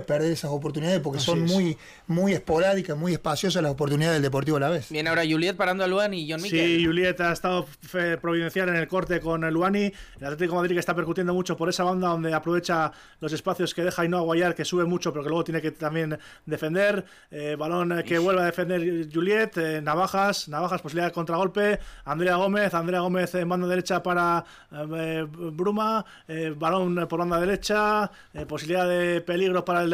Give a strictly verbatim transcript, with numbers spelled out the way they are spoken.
perder esas oportunidades porque Así son es. muy, muy esporádicas, muy espaciosas las oportunidades del Deportivo Alavés. Bien, ahora Juliet parando a Luani y John Miquel. Sí, Juliet ha estado fe- providencial en el corte con el Luani. El Atlético de Madrid que está percutiendo mucho por esa banda donde aprovecha los espacios que deja Ainhoa Guayar, que sube mucho pero que luego tiene que también defender. Eh, balón eh, que vuelve a defender Juliet. Eh, Navajas, Navajas, posibilidad de contragolpe. Andrea Gómez, Andrea Gómez en banda derecha para eh, Bruma. Eh, balón por banda derecha. Eh, posibilidad de peligro para el